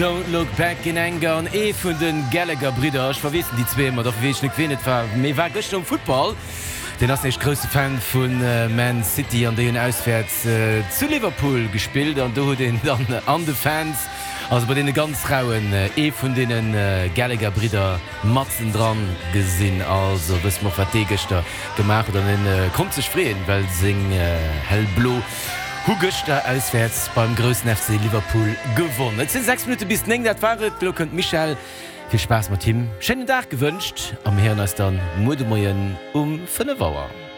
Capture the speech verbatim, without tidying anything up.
Don't look back in anger an e vun den Gallagher Brüder verwissen die zwee mat wech net war méi war gëcht am Football. Den ass ech grösse Fan vun äh, Man City an de hun auswärts äh, zu Liverpool gespielt an do den dann äh, an de Fans also bei den ganz rauen äh, e vun denen äh, Gallagher Brüder Matzen dran gesinn also wis man vertegeter gemacht an den äh, kommt ze spreen, weil sing äh, hellblo. Hugester auswärts beim größten F C Liverpool gewonnen. Jetzt sind sechs Minuten bis neng, das war Glück und Michael. Viel Spaß mit Team. Schönen Tag gewünscht. Am Herrn ist dann Mudemoyen um fünf Uhr.